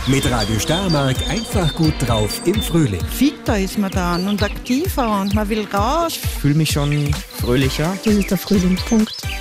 Mit Radio Steiermark einfach gut drauf im Frühling. Fitter ist man dann und aktiver und man will raus. Ich fühle mich schon fröhlicher. Das ist der Frühling, Punkt.